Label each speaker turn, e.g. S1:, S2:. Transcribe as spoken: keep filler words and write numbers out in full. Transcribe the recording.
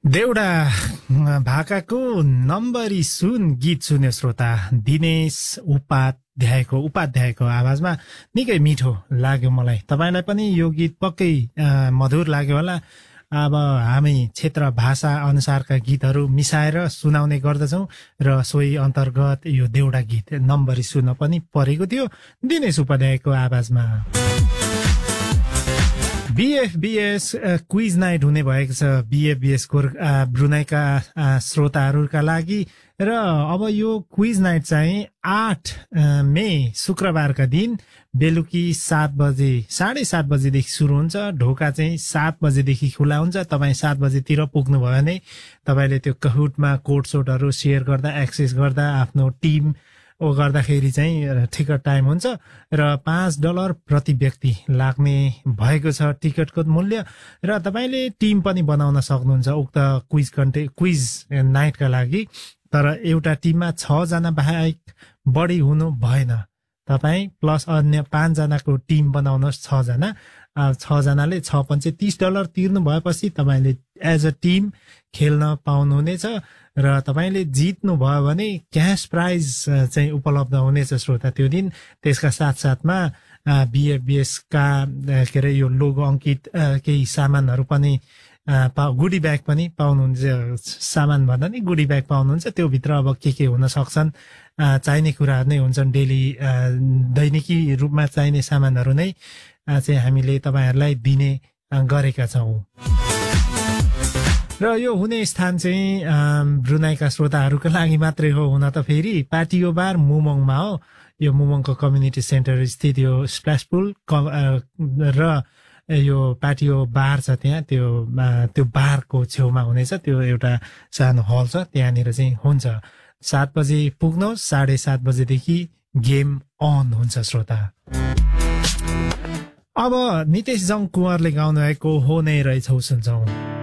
S1: देउडा भाकाको नम्बरी सुन गीत सुन्यो श्रोता। दिनेश उपाध्यायको उपाध्यायको आवाजमा निकै मिठो लाग्यो मलाई। तपाईलाई पनि यो गीत पक्कै मधुर लाग्यो होला। अब हामी क्षेत्र भाषा अनुसारका गीतहरू मिसाएर सुनाउने गर्दछौं र सोही अन्तर्गत यो देउडा गीत नम्बरी सुन पनि परेको थियो दिनेश उपाध्यायको आवाजमा। बीएफबीएस क्विज नाइट हुने भएको छ बीएफबीएस को ब्रुनाईका श्रोताहरूका लागि र अब यो क्विज नाइट चाहिँ आठ मे शुक्रबारका दिन बेलुकी सात बजे साढे सात बजेदेखि सुरु हुन्छ। ढोका चाहिँ सात बजेदेखि खुला हुन्छ। तपाईँ सात बजेतिर पुग्नुभयो भने तपाईँले त्यो कहुटमा कोड सोडहरू सेयर गर्दा एक्सेस गर्दा आफ्नो टिम ओ गर्दाखेरि चाहिँ ठिक टाइम हुन्छ र पाँच डलर प्रति व्यक्ति लाग्ने भएको छ टिकटको मूल्य र तपाईँले टिम पनि बनाउन सक्नुहुन्छ उक्त क्विज कन्टे क्विज नाइटका लागि। तर एउटा टिममा छ जना बाहेक बढी हुनु भएन। तपाईँ प्लस अन्य पाँच जनाको टिम बनाउनुहोस्। छ जना छ जनाले छ पञ्चे तीस डलर तिर्नु भएपछि तपाईँले एज अ टिम खेल्न पाउनुहुनेछ र तपाईँले जित्नु भयो भने क्यास प्राइज चाहिँ उपलब्ध हुनेछ श्रोता त्यो दिन। त्यसका साथसाथमा बीएफबीएस का के अरे यो लोगो अंकित केही सामानहरू पनि गुडी ब्याग पनि पाउनुहुन्छ। सामान भन्दा नि गुडी ब्याग पाउनुहुन्छ। त्यो भित्र अब के के हुन सक्छन् चाहिने कुराहरू नै हुन्छन्। डेली दैनिकी रूपमा चाहिने सामानहरू नै चाहिँ हामीले तपाईहरुलाई दिने गरेका छौं। र यो हुने स्थान चाहिँ ब्रुनाईका श्रोताहरूका लागि मात्रै हो। हुन त फेरि पाटियो बार मुमङमा हो। यो मुमङको कम्युनिटी सेन्टर स्थित यो स्प्ल्याश पुल र यो पाटियो बार छ त्यहाँ त्यो त्यो बारको छेउमा हुनेछ। त्यो एउटा सानो हल छ त्यहाँनिर चाहिँ हुन्छ। सात बजे पुग्नु साढे सात बजेदेखि गेम अन हुन्छ श्रोता। अब नितेश जङ कुँवरले गाउनु भएको हो नै रहेछौ सुन्छौं।